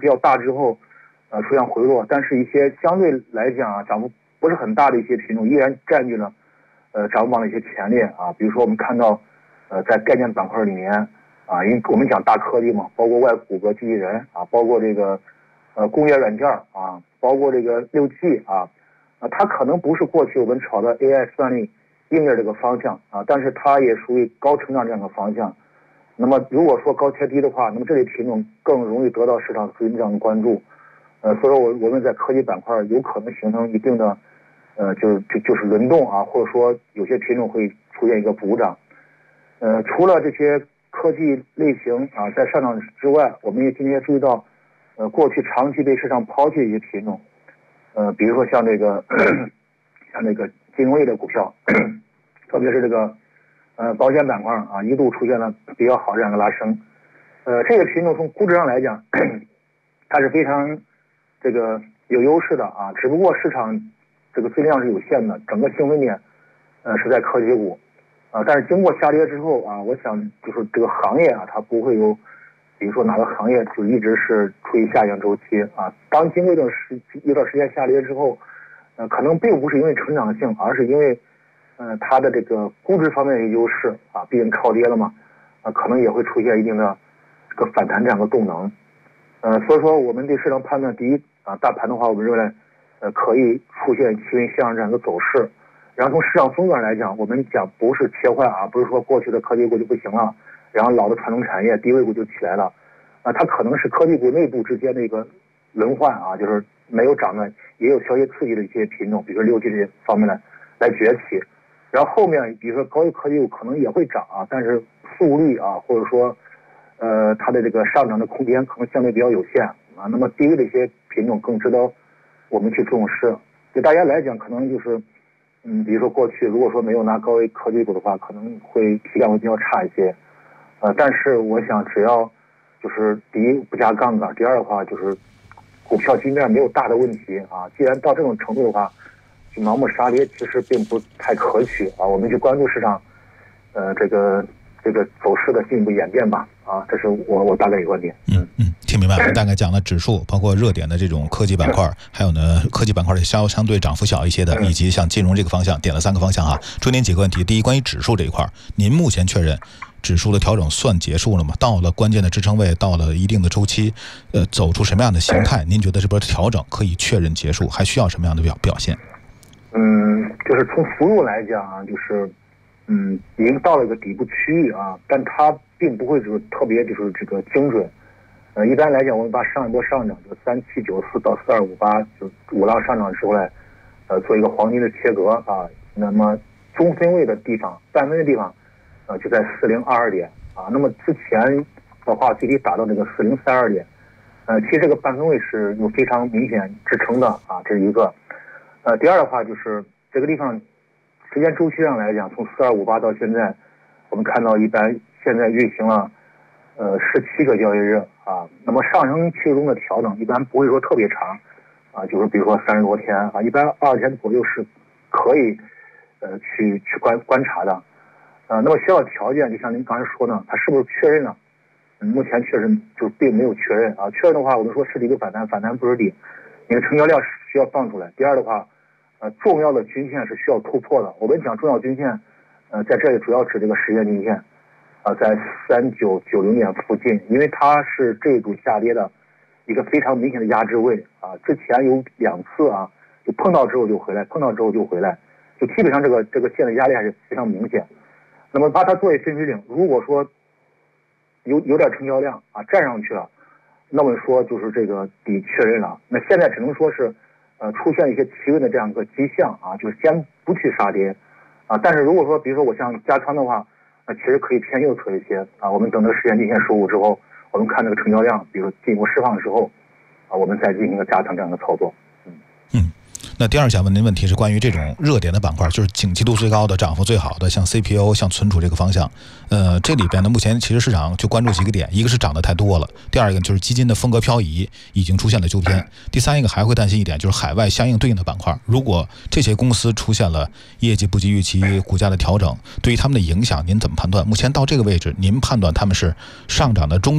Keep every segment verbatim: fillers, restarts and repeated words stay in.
比较大之后，呃出现回落，但是一些相对来讲啊涨幅不是很大的一些品种依然占据了呃涨幅榜的一些前列啊。比如说我们看到呃在概念板块里面啊，因为我们讲大科技嘛，包括外骨骼机器人啊，包括这个呃工业软件啊，包括这个六 G 啊，啊它可能不是过去我们炒的 A I 算力硬件这个方向啊，但是它也属于高成长这样的方向。那么如果说高切低的话，那么这类品种更容易得到市场资金这样的关注。呃，所以说我我们在科技板块有可能形成一定的呃就是就就是轮动啊，或者说有些品种会出现一个补涨。呃，除了这些科技类型啊在上涨之外，我们也今天也注意到，呃，过去长期被市场抛弃的一些品种，呃，比如说像这个像这个金融类的股票，特别是这个呃保险板块啊，一度出现了比较好这样的拉升。呃，这个品种从估值上来讲，它是非常这个有优势的啊，只不过市场这个资金量是有限的，整个兴奋点呃是在科技股。啊，但是经过下跌之后啊，我想就是这个行业啊，它不会有，比如说哪个行业就一直是处于下降周期啊。当经过一段时一段时间下跌之后，呃，可能并不是因为成长性，而是因为，呃，它的这个估值方面的优势啊，毕竟超跌了嘛，啊，可能也会出现一定的这个反弹这样的动能。呃，所以说我们对市场判断，第一啊，大盘的话，我们认为，呃，可以出现企稳向上这样一个走势。然后从市场风格来讲，我们讲不是切换啊，不是说过去的科技股就不行了，然后老的传统产业低位股就起来了，啊，它可能是科技股内部之间的一个轮换啊，就是没有涨的，也有消息刺激的一些品种，比如说六 G 这方面来来崛起，然后后面比如说高级科技股可能也会涨啊，但是速率啊，或者说呃它的这个上涨的空间可能相对比较有限啊，那么低位的一些品种更值得我们去重视。对大家来讲，可能就是。嗯，比如说过去如果说没有拿高位科技股的话，可能会体感会比较差一些，呃，但是我想只要就是第一不加杠杆，第二的话就是股票基本上没有大的问题啊。既然到这种程度的话，就盲目杀跌其实并不太可取啊。我们去关注市场，呃，这个这个走势的进一步演变吧啊，这是我我大概一个观点。 嗯嗯。听明白了，大概讲了指数，包括热点的这种科技板块，还有呢科技板块的相相对涨幅小一些的，以及像金融这个方向，点了三个方向哈。追您几个问题，第一，关于指数这一块，您目前确认指数的调整算结束了吗？到了关键的支撑位，到了一定的周期，呃，走出什么样的形态？您觉得这波调整可以确认结束，还需要什么样的表表现？ 嗯，就是从幅度来讲啊，就是嗯，已经到了一个底部区域啊，但它并不会就是特别就是这个精准。呃，一般来讲，我们把上一波上涨就三七九四到四二五八，就五浪上涨之后来，呃，做一个黄金的切割啊。那么中分位的地方，半分的地方，呃，就在四零二二点啊。那么之前的话，具体打到这个四零三二点，呃，其实这个半分位是有非常明显支撑的啊，这是一个。呃，第二的话就是这个地方时间周期上来讲，从四二五八到现在，我们看到一般现在运行了。呃，十七个交易日啊，那么上升期中的调整一般不会说特别长，啊，就是比如说三十多天啊，一般二十天左右是可以呃去去观观察的，呃，那么需要条件就像您刚才说的，它是不是确认了？嗯，目前确认就并没有确认啊，确认的话，我们说是底就反弹，反弹不是底，你的成交量需要放出来。第二的话，呃，重要的均线是需要突破的。我们讲重要均线，呃，在这里主要指这个时间均线。啊，在三九九零点附近，因为它是这一组下跌的一个非常明显的压制位啊。之前有两次啊，就碰到之后就回来，碰到之后就回来，就基本上这个这个线的压力还是非常明显。那么把它作为分水岭，如果说有有点成交量啊站上去了，那么说就是这个底确认了。那现在只能说是呃出现一些企稳的这样一个迹象啊，就是先不去杀跌啊。但是如果说比如说我像加仓的话。那其实可以偏右侧一些啊，我们等这个时间均线收复之后，我们看这个成交量，比如进一步释放的时候，啊，我们再进行一个加强这样的操作。嗯嗯，那第二想问您问题是关于这种热点的板块，就是景气度最高的、涨幅最好的，像 C P O、像存储这个方向。呃，这里边呢，目前其实市场就关注几个点，一个是涨得太多了，第二一个就是基金的风格漂移已经出现了纠偏，第三一个还会担心一点，就是海外相应对应的板块，如果这些公司出现了业绩不及预期、股价的调整，对于他们的影响，您怎么判断？目前到这个位置，您判断他们是上涨的中继，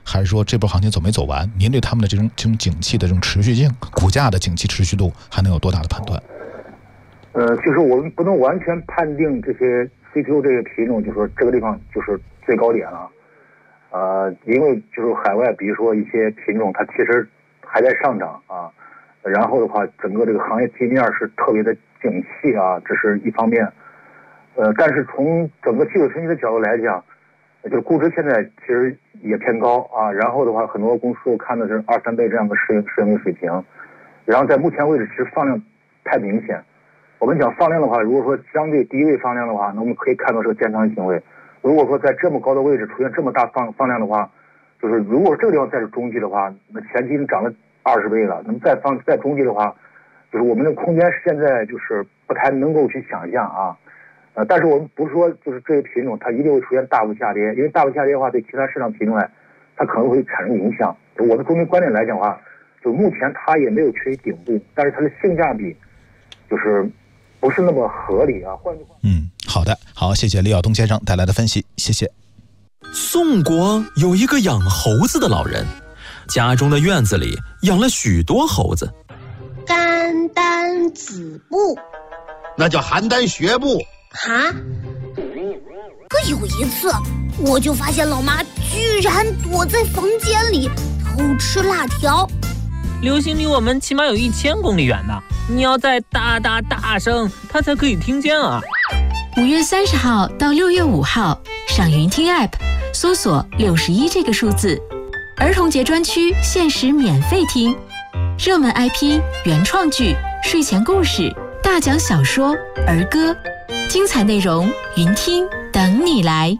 还是说这波行情走没走完？您对他们的这种这种景气的这种持续性，股价的景气持续度还能有多大的判断？ 呃，就是我们不能完全判定这些 C P U 这些品种，就是说这个地方就是最高点了。呃，因为就是海外，比如说一些品种，它其实还在上涨啊。然后的话，整个这个行业基面是特别的景气啊，这是一方面。呃，但是从整个技术分析的角度来讲，就是估值现在其实也偏高啊。然后的话，很多公司看的是二三倍这样的市盈市盈率水平。然后在目前为止，其实放量太明显。我们讲放量的话，如果说相对低位放量的话，那我们可以看到是个建仓行为。如果说在这么高的位置出现这么大放放量的话，就是如果这个地方再是中继的话，那前期已经涨了二十倍了。那么再放再中继的话，就是我们的空间现在就是不太能够去想象啊。呃，但是我们不是说就是这些品种它一定会出现大幅下跌，因为大幅下跌的话，对其他市场品种来，它可能会产生影响。我的中间观点来讲的话，就目前它也没有趋于顶部，但是它的性价比就是不是那么合理啊。换句话， 嗯，好的，好，谢谢李晓东先生带来的分析，谢谢。 宋国有一个养猴子的老人，家中的院子里养了许多猴子。 邯郸子布， 那叫邯郸学步。 哈，可有一次，我就发现老妈居然躲在房间里偷吃辣条。 流星离我们起码有一千公里远呢，你要再大大大声，它才可以听见啊。 五月三十号到六月五号，上云听 App 搜索六十一这个数字，儿童节专区限时免费听，热门 I P、原创剧、睡前故事、大讲小说、儿歌，精彩内容云听等你来。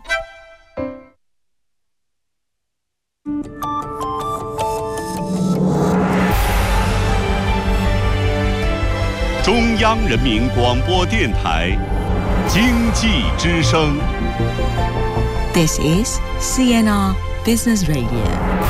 中央人民广播电台经济之声。 This is C N R Business Radio。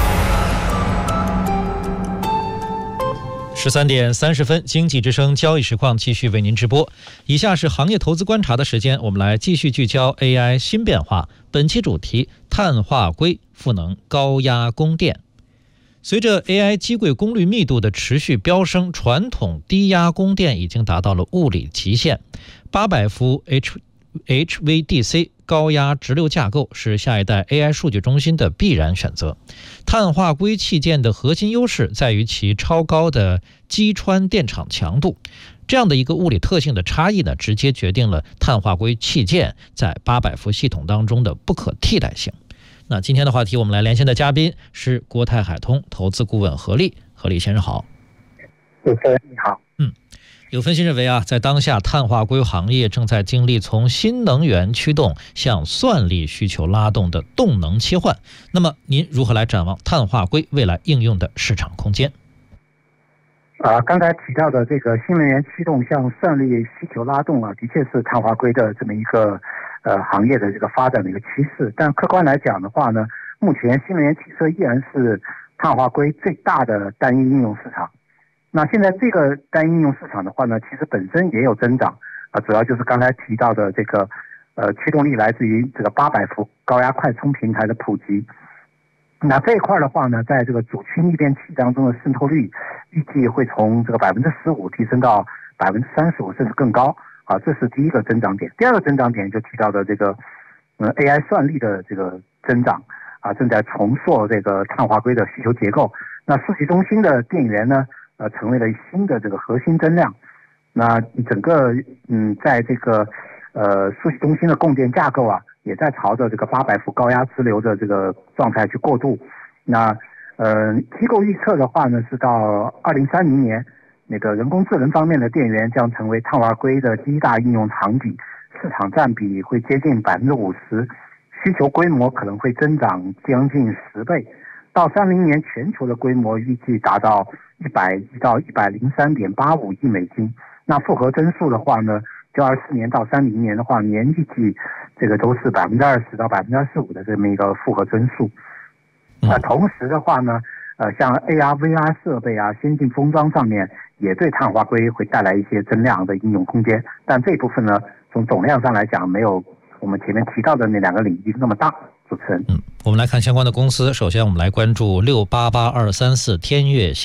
十三点三十分，经济之声交易实况继续为您直播。以下是行业投资观察的时间，我们来继续聚焦 A I 新变化。本期主题：碳化硅赋能高压供电。随着 A I 机柜功率密度的持续飙升，传统低压供电已经达到了物理极限。八百伏 H H V D C 高压直流架构是下一代 A I 数据中心的必然选择。碳化硅器件的核心优势在于其超高的击穿电场强度，这样的一个物理特性的差异呢，直接决定了碳化硅器件在八百伏系统当中的不可替代性。那今天的话题，我们来连线的嘉宾是国泰海通投资顾问何立。何立先生好。 主持人你好。 嗯，有分析认为啊，在当下碳化硅行业正在经历从新能源驱动向算力需求拉动的动能切换。那么您如何来展望碳化硅未来应用的市场空间？ 啊，刚才提到的这个新能源驱动向算力需求拉动啊，的确是碳化硅的这么一个呃行业的这个发展的一个趋势。但客观来讲的话呢，目前新能源汽车依然是碳化硅最大的单一应用市场。那现在这个单一应用市场的话呢，其实本身也有增长啊，主要就是刚才提到的这个呃驱动力来自于这个八百伏高压快充平台的普及。那这一块的话呢，在这个主驱逆变器当中的渗透率预计会从这个百分之十五提升到百分之三十五，甚至更高啊，这是第一个增长点。第二个增长点就提到的这个呃 A I 算力的这个增长啊，正在重塑这个碳化硅的需求结构。那数据中心的电源呢，呃，成为了新的这个核心增量。那整个嗯，在这个呃数据中心的供电架构啊，也在朝着这个八百伏高压直流的这个状态去过渡。那呃，机构预测的话呢，是到二零三零年，那个人工智能方面的电源将成为碳化硅的第一大应用场景，市场占比会接近百分之五十，需求规模可能会增长将近十倍。到三零年，全球的规模预计达到一百亿到一百零三点八五亿美金。那复合增速的话呢，就二四年到三零年的话，年预计这个都是百分之二十到百分之二十五的这么一个复合增速。那同时的话呢，呃，像 A R、V R 设备啊、先进封装上面，也对碳化硅会带来一些增量的应用空间。但这部分呢，从总量上来讲，没有我们前面提到的那两个领域那么大。 主持人。 嗯，我们来看相关的公司。首先，我们来关注六八八二三四天越新。